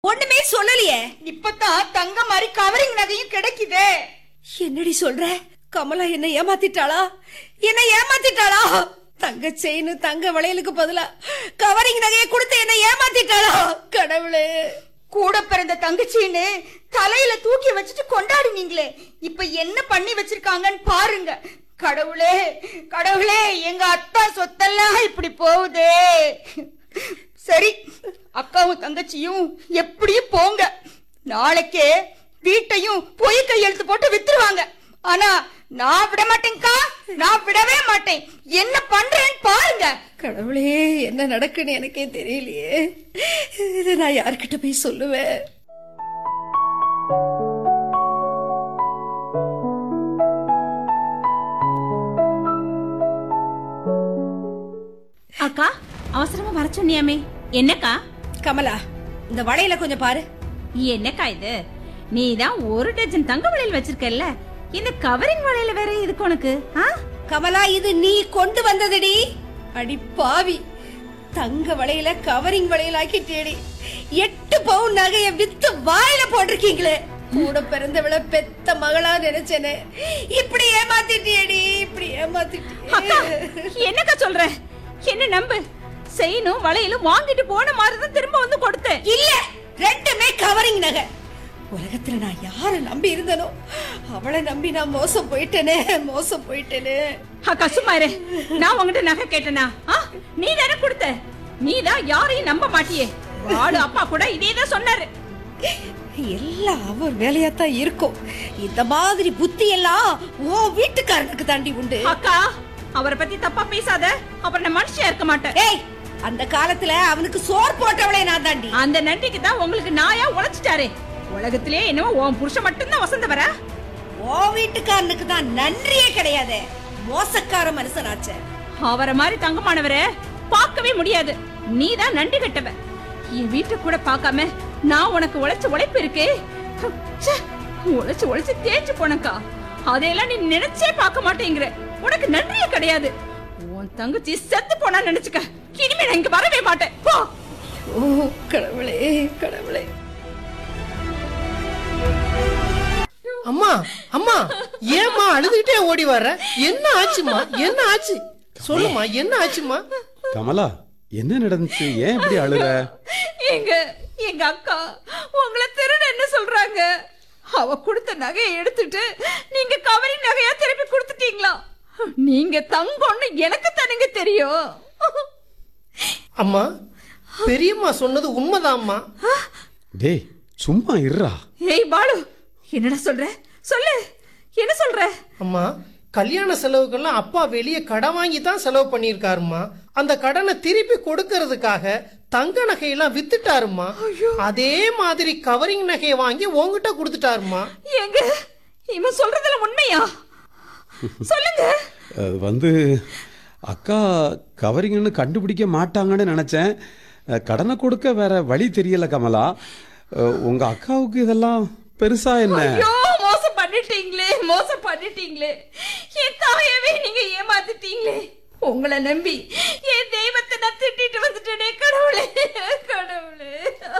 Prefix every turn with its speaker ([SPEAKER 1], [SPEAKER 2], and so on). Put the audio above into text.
[SPEAKER 1] ஒண்ணுமே சொல்லலையே.
[SPEAKER 2] இப்பதான் தங்க மாதிரி கவரிங் நகையும் கிடைக்குதே.
[SPEAKER 1] என்னடி சொல்ற? கமலா என்ன ஏமாத்திட்டாளா? என்ன ஏமாத்திட்டாளா? தங்க செயின் தங்க வளையலுக்கு பதிலா கவரிங் நகையை கொடுத்து என்ன ஏமாத்திட்டாளா? கடவுளே,
[SPEAKER 2] கூட பிறந்த தங்கச்சின்னு தலையில தூக்கி வச்சுட்டு கொண்டாடுனீங்களே, இப்ப என்ன பண்ணி வச்சிருக்காங்கன்னு பாருங்க. கடவுளே கடவுளே, எங்க அத்தா சொத்தெல்லாம் இப்படி போகுதே. சரி, அக்காவும் தங்கச்சியும் எப்படியும் போங்க. நாளைக்கே வீட்டையும் பொய் கையெழுத்து போட்டு வித்துருவாங்க. ஆனா நான் விட மாட்டேன்க்கா, நான் விடவே மாட்டேன். என்ன பண்றேன்னு பாருங்க.
[SPEAKER 1] கடவுளே, என்ன நடக்குன்னு எனக்கே தெரியலையே. இது நான் யார்கிட்ட போய் சொல்லுவேன்?
[SPEAKER 3] அக்கா, அவசரமா வர சொன்னியாமே, என்னக்கா?
[SPEAKER 1] கமலா, இந்த வளையல கொஞ்சம் பாரு.
[SPEAKER 3] என்னக்கா இது? நீதான் 1 டஜன் தங்க வளையல் வச்சிருக்கல்ல, இந்த கவரிங் வளையல வேற எதுக்கு உனக்கு?
[SPEAKER 1] கமலா, இது நீ கொண்டு வந்ததுடி. அடி பாவி, தங்க வளையல கவரிங் வளையல் ஆக்கிட்டேடி. 8 பவுன் நகைய வித்து வாயில போட்டிருக்கீங்களே. கூட பிறந்தவள பெத்த மகளா நினைச்சேனே, இப்படி ஏமாத்திட்டியேடி, இப்படி ஏமாத்திட்டியே.
[SPEAKER 3] என்னக்கா சொல்ற? என்ன நம்பு. செயினும் வளையலும் வாங்கிட்டு போன மாதிரிதான் திரும்ப வந்து கொடுத்தேன்.
[SPEAKER 1] இல்ல, ரெண்டுமே கவரிங் நகை. உலகத்துல நான் யார நம்பி இருந்தனோ அவளை நம்பி நான் மோசம் போயிட்டேனே, மோசம் போயிட்டேனே.
[SPEAKER 3] அக்கா சும்மா இரு. நான் உங்ககிட்ட நகை கேட்டனா? நீ தானே கொடுத்த. நீ தான் யாரையும் நம்ப மாட்டியே. வாடு அப்பா கூட இதேதான் சொன்னாரு.
[SPEAKER 1] எல்லாம் அவர் வேலையாத்தான் இருக்கும். இந்த மாதிரி புத்தி எல்லாம் ஓ வீட்டுக்காரனுக்கு தாண்டி உண்டு.
[SPEAKER 3] அக்கா, அவரை பத்தி தப்பா பேசாத. அப்புறம் நான் மனுஷியா இருக்க மாட்டேன்.
[SPEAKER 1] ஏய், அந்த காலத்துல அவனுக்கு சோறு போட்டவளே நான் தாண்டி.
[SPEAKER 3] அந்த நன்றிக்கு தான் உங்களுக்கு நாயா உழைச்சிட்டாரே. உலகத்திலே என்னவோ உன் புருஷன் மட்டும்தான் வசந்தவரா?
[SPEAKER 1] ஓ வீட்டுக்காரனுக்கு தான் நன்றியே கிடையாது. மோசக்கார மனுஷனாச்சே.
[SPEAKER 3] அவரை மாதிரி தங்கமானவரை பார்க்கவே முடியாது. நீ தான் நன்றி கட்டவ. என் வீட்டை கூட பார்க்காம நான் உனக்கு உழைச்ச உழைப்பு இருக்கு. உழைச்சு உழைச்சு தேய்ச்சு போனக்கா. அதையெல்லாம் நீ நினைச்சே பார்க்க மாட்டேங்கிற. உனக்கு நன்றியே கிடையாது. உன் தங்கச்சி செத்து போனா நினைச்சுக்க. இனிமே நான் இங்க வரவே மாட்டேன். போ.
[SPEAKER 1] ஓ கடவுளே, கடவுளே.
[SPEAKER 4] அம்மா, அம்மா, ஏம்மா அழுதுகிட்டே ஓடி வர்ற? என்ன ஆச்சுமா? என்ன ஆச்சு? சொல்லுமா, என்ன ஆச்சுமா?
[SPEAKER 5] கமலா, என்ன நடந்துச்சு? ஏன் இப்படி அழுற?
[SPEAKER 3] எங்க அக்கா உங்களை திருடன்னு சொல்றாங்க. அவ கொடுத்த நகையை எடுத்துட்டு நீங்க கவரிங் நகையா திருப்பி கொடுத்துட்டீங்களா? நீங்க தங்கம்னு எனக்கு தானங்க தெரியும்.
[SPEAKER 4] அம்மா, பெரியம்மா சொன்னது உண்மைதான்மா.
[SPEAKER 5] டேய், சும்மா இருடா.
[SPEAKER 3] ஏய் பாலு, என்னடா சொல்ற? சொல்லு, என்ன சொல்ற?
[SPEAKER 4] அம்மா, கல்யாண செலவுக்கெல்லாம் அப்பா வெளியே கடன் வாங்கி தான் செலவு பண்ணியிருக்காருமா. அந்த கடனை திருப்பி கொடுக்கறதுக்காக தங்க நகையெல்லாம் வித்துட்டாருமா. அதே மாதிரி கவரிங் நகையை வாங்கி உங்ககிட்ட கொடுத்துட்டாருமா.
[SPEAKER 3] எங்க இவன் சொல்றதுல உண்மையா? சொல்லுங்க.
[SPEAKER 5] அக்கா கவரிங்னு கண்டுபிடிக்க மாட்டாங்கன்னு நினைச்சேன். கடனை கொடுக்க வேற வழி தெரியல கமலா. உங்க அக்காவுக்கு இதெல்லாம் பெருசா என்ன?
[SPEAKER 3] ஐயோ, மோசம் பண்ணிட்டீங்களே, மோசம் பண்ணிட்டீங்களே. என் தாயவே நீங்க ஏமாத்திட்டீங்களே. உங்களை நம்பி என் தெய்வத்தை நான் திட்டிட்டு வந்துட்டேனே. கடவுளே, கடவுளே.